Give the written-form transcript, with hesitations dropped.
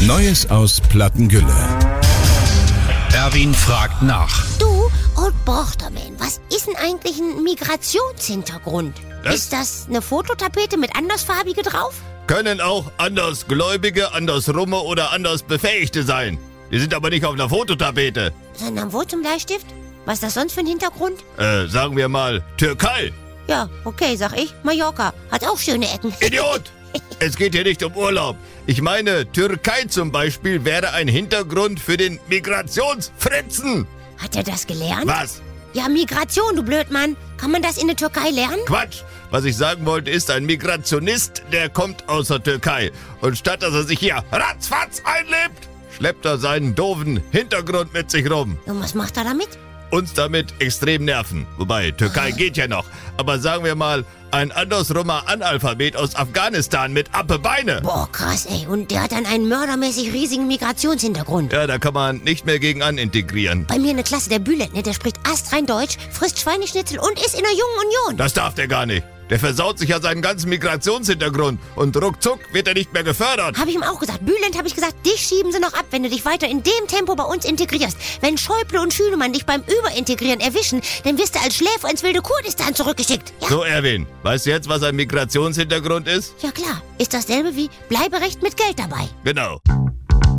Neues aus Plattengülle. Erwin fragt nach. Du, Old Borchterman, was ist denn eigentlich ein Migrationshintergrund? Das? Ist das eine Fototapete mit Andersfarbige drauf? Können auch Andersgläubige, Andersrumme oder Andersbefähigte sein. Die sind aber nicht auf einer Fototapete. Sondern wo zum Bleistift? Was ist das sonst für ein Hintergrund? Sagen wir mal Türkei. Ja, okay, sag ich. Mallorca hat auch schöne Ecken. Idiot! Es geht hier nicht um Urlaub. Ich meine, Türkei zum Beispiel wäre ein Hintergrund für den Migrationsfritzen. Hat er das gelernt? Was? Ja, Migration, du Blödmann. Kann man das in der Türkei lernen? Quatsch! Was ich sagen wollte, ist ein Migrationist, der kommt aus der Türkei. Und statt dass er sich hier ratzfatz einlebt, schleppt er seinen doofen Hintergrund mit sich rum. Und was macht er damit? Uns damit extrem nerven. Wobei, Türkei geht ja noch. Aber sagen wir mal, ein andersrummer Analphabet aus Afghanistan mit Appebeine. Boah, krass, ey. Und der hat dann einen mördermäßig riesigen Migrationshintergrund. Ja, da kann man nicht mehr gegen an integrieren. Bei mir in der Klasse der Bülent, ne, der spricht astrein Deutsch, frisst Schweineschnitzel und ist in der Jungen Union. Das darf der gar nicht. Der versaut sich ja seinen ganzen Migrationshintergrund und ruckzuck wird er nicht mehr gefördert. Habe ich ihm auch gesagt. Bülent, habe ich gesagt, dich schieben sie noch ab, wenn du dich weiter in dem Tempo bei uns integrierst. Wenn Schäuble und Schünemann dich beim Überintegrieren erwischen, dann wirst du als Schläfer ins wilde Kurdistan zurückgeschickt. Ja, So, Erwin, weißt du jetzt, was ein Migrationshintergrund ist? ja klar. Ist dasselbe wie Bleiberecht mit Geld dabei. Genau.